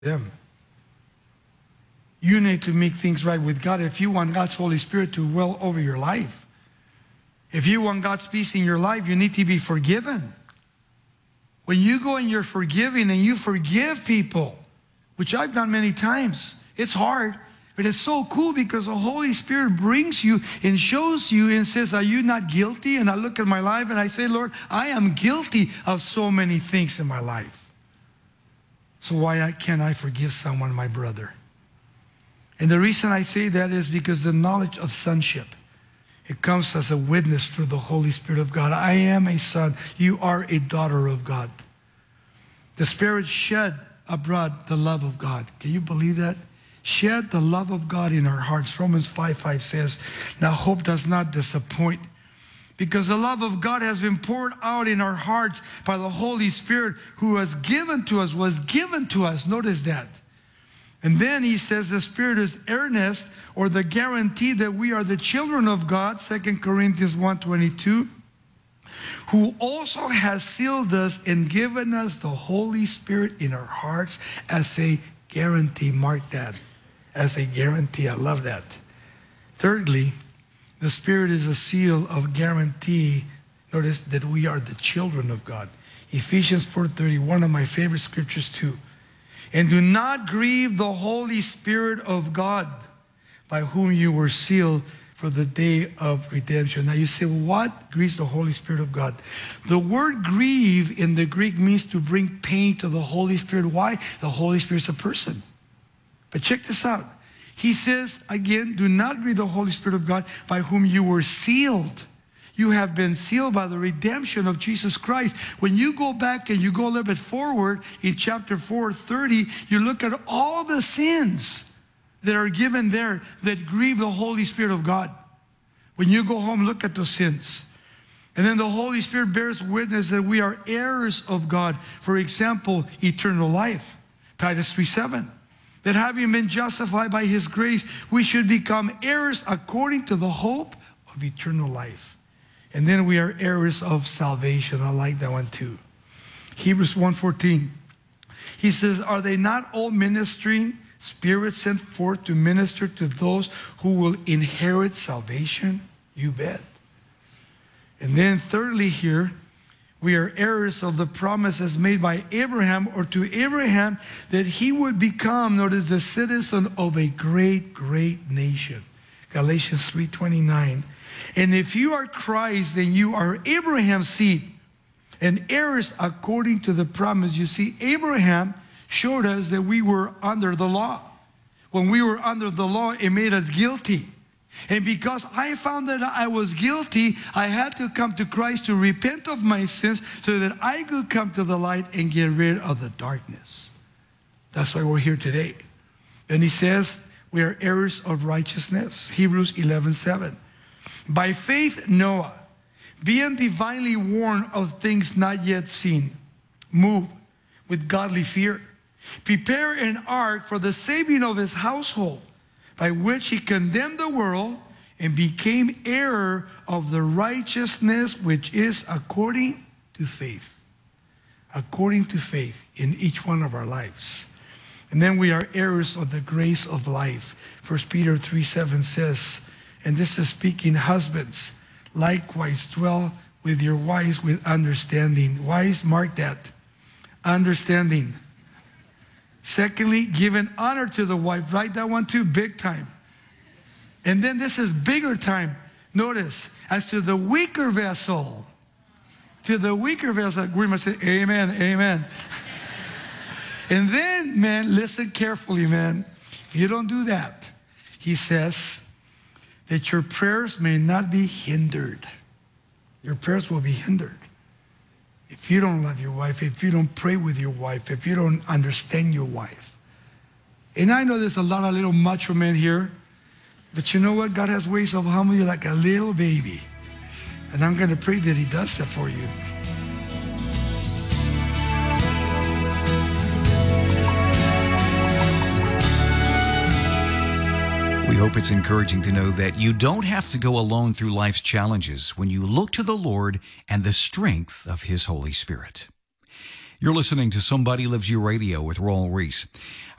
them. You need to make things right with God if you want God's Holy Spirit to dwell over your life. If you want God's peace in your life, you need to be forgiven. When you go and you're forgiving and you forgive people, which I've done many times, it's hard, but it's so cool because the Holy Spirit brings you and shows you and says, are you not guilty? And I look at my life and I say, Lord, I am guilty of so many things in my life. So why can't I forgive someone, my brother? And the reason I say that is because the knowledge of sonship, it comes as a witness through the Holy Spirit of God. I am a son. You are a daughter of God. The Spirit shed abroad the love of God. Can you believe that? Shed the love of God in our hearts. Romans 5:5 says, now hope does not disappoint, because the love of God has been poured out in our hearts by the Holy Spirit who was given to us. Notice that. And then he says the Spirit is earnest, or the guarantee that we are the children of God, 2 Corinthians 1:22, who also has sealed us and given us the Holy Spirit in our hearts as a guarantee. Mark that. As a guarantee. I love that. Thirdly, the Spirit is a seal of guarantee. Notice that we are the children of God. Ephesians 4:30, one of my favorite scriptures too. And do not grieve the Holy Spirit of God, by whom you were sealed for the day of redemption. Now you say, well, what grieves the Holy Spirit of God? The word grieve in the Greek means to bring pain to the Holy Spirit. Why? The Holy Spirit is a person. But check this out. He says, again, do not grieve the Holy Spirit of God, by whom you were sealed. You have been sealed by the redemption of Jesus Christ. When you go back and you go a little bit forward in chapter 4:30, you look at all the sins that are given there that grieve the Holy Spirit of God. When you go home, look at those sins. And then the Holy Spirit bears witness that we are heirs of God. For example, eternal life. Titus 3:7. That having been justified by His grace, we should become heirs according to the hope of eternal life. And then we are heirs of salvation. I like that one too. Hebrews 1:14. He says, are they not all ministering spirits sent forth to minister to those who will inherit salvation? You bet. And then thirdly here, we are heirs of the promises made by Abraham, or to Abraham, that he would become, notice, the citizen of a great, great nation. Galatians 3:29. And if you are Christ, then you are Abraham's seed and heirs according to the promise. You see, Abraham showed us that we were under the law. When we were under the law, it made us guilty. And because I found that I was guilty, I had to come to Christ to repent of my sins so that I could come to the light and get rid of the darkness. That's why we're here today. And he says we are heirs of righteousness. Hebrews 11:7. By faith, Noah, being divinely warned of things not yet seen, moved with godly fear, prepared an ark for the saving of his household, by which he condemned the world and became heir of the righteousness which is according to faith. According to faith in each one of our lives. And then we are heirs of the grace of life. 1 Peter 3:7 says, and this is speaking, husbands, likewise dwell with your wives with understanding. Wives, mark that. Understanding. Secondly, giving honor to the wife. Write that one too, big time. And then this is bigger time. Notice, as to the weaker vessel. To the weaker vessel, we must say, amen, amen. And then, man, listen carefully, man. If you don't do that, he says that your prayers may not be hindered. Your prayers will be hindered. If you don't love your wife, if you don't pray with your wife, if you don't understand your wife. And I know there's a lot of little macho men here, but you know what? God has ways of humbling you like a little baby. And I'm going to pray that He does that for you. We hope it's encouraging to know that you don't have to go alone through life's challenges when you look to the Lord and the strength of His Holy Spirit. You're listening to Somebody Loves You Radio with Raul Reese.